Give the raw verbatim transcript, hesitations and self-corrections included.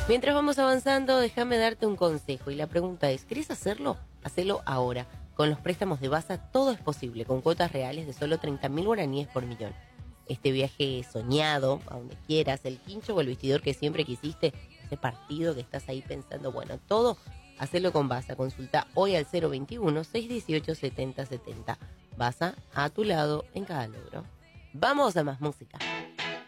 Mientras vamos avanzando, déjame darte un consejo. Y la pregunta es, ¿querés hacerlo? Hacelo ahora. Con los préstamos de Basa todo es posible, con cuotas reales de solo treinta mil guaraníes por millón. Este viaje soñado, a donde quieras, el quincho o el vestidor que siempre quisiste, ese partido que estás ahí pensando, bueno, todo, hacelo con Basa. Consulta hoy al cero veintiuno, seiscientos dieciocho, setenta setenta. Basa, a tu lado en cada logro. Vamos a más música.